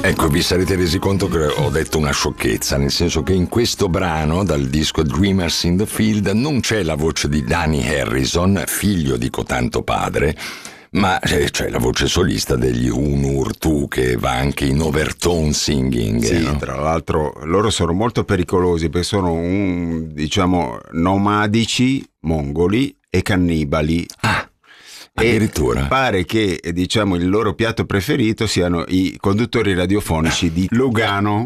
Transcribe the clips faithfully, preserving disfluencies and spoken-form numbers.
Ecco, vi sarete resi conto che ho detto una sciocchezza, nel senso che in questo brano, dal disco Dreamers in the Field, non c'è la voce di Danny Harrison, figlio di cotanto padre, ma c'è la voce solista degli Unurtu, che va anche in overtone singing. Sì, no? Tra l'altro loro sono molto pericolosi perché sono un, diciamo, nomadici, mongoli e cannibali. Ah, addirittura. E pare che, diciamo, il loro piatto preferito siano i conduttori radiofonici di Lugano.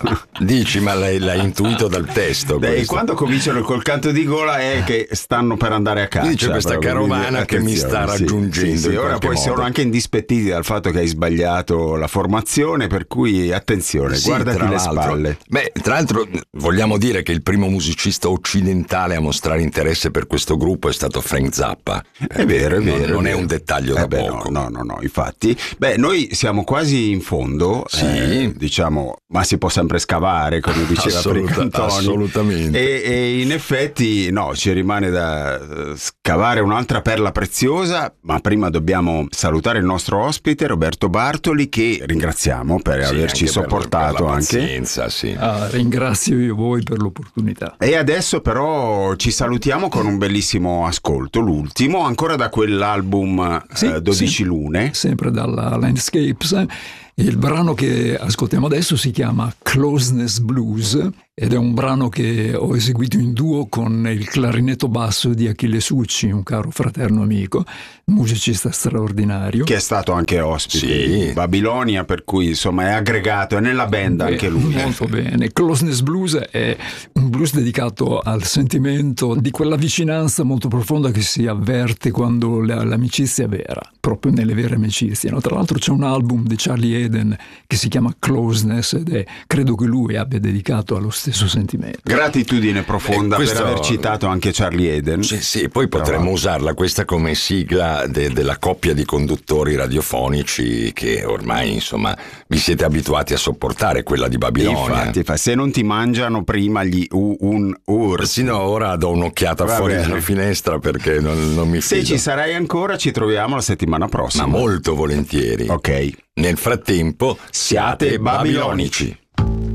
Dici, ma lei l'ha intuito dal testo? Beh, e questo. quando cominciano col canto di gola è che stanno per andare a caccia. Quindi c'è questa proprio, carovana quindi, che mi sta attenzione, sì, raggiungendo sì, sì. in Ora qualche poi modo. sono anche indispettiti dal fatto che hai sbagliato la formazione, per cui attenzione, Sì, guardati tra le l'altro. spalle. Beh, tra l'altro vogliamo dire che il primo musicista occidentale a mostrare interesse per questo gruppo è stato Frank Zappa. È vero, è Non- vero. Non, è è vero. un dettaglio Eh da beh, poco. No, no, no, no, infatti. Beh, noi siamo quasi in fondo, Sì. eh, diciamo, ma si può sempre scavare, come diceva Assoluta- prima Antonio. assolutamente. E, e in effetti, no, ci rimane da eh, scavare un'altra perla preziosa, ma prima dobbiamo salutare il nostro ospite Roberto Bartoli, che ringraziamo per Sì, averci anche per- sopportato per la anche. pazienza, sì. Ah, ringrazio io voi per l'opportunità. E adesso però ci salutiamo con un bellissimo ascolto, l'ultimo, ancora da quell'album Sì, eh, dodici sì. Lune. Sempre dalla Landscapes. Il brano che ascoltiamo adesso si chiama Closeness Blues ed è un brano che ho eseguito in duo con il clarinetto basso di Achille Succi, un caro fraterno amico, musicista straordinario. Che è stato anche ospite Sì. in Babilonia, per cui insomma è aggregato, è nella band anche lui. Molto bene. Closeness Blues è un blues dedicato al sentimento di quella vicinanza molto profonda che si avverte quando la- l'amicizia è vera, proprio nelle vere amicizie. No? Tra l'altro c'è un album di Charlie Eden che si chiama Closeness ed è, credo che lui abbia dedicato allo stesso sentimento. Gratitudine profonda Eh, questo- per aver citato anche Charlie Eden. Sì, sì, poi Tra potremmo l'altro. usarla questa come sigla de- della coppia di conduttori radiofonici che ormai insomma vi siete abituati a sopportare, quella di Babilonia. Infatti, fa- se non ti mangiano prima gli u, un, ur. Sì, no, ora do un'occhiata Va fuori bene. dalla finestra perché non, non mi Se fido. ci sarai ancora, ci troviamo la settimana Ma prossima. molto volentieri. Ok. Nel frattempo, siate Siate babilonici. babilonici.